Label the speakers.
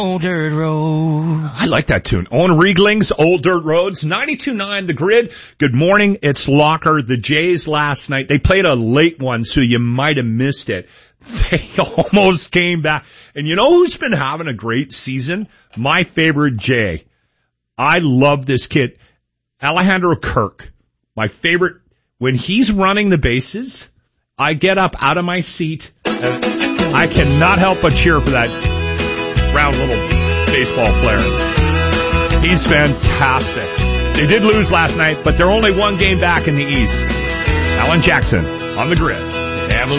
Speaker 1: Old Dirt Road.
Speaker 2: I like that tune. Owen Riegling's Old Dirt Roads. 92.9 The Grid. Good morning. It's Locker. The Jays last night, they played a late one, so you might have missed it. They almost came back. And you know who's been having a great season? My favorite Jay. I love this kid. Alejandro Kirk. My favorite. When he's running the bases, I get up out of my seat and I cannot help but cheer for that round little baseball player. He's fantastic. They did lose last night, but they're only one game back in the East. Alan Jackson on The Grid.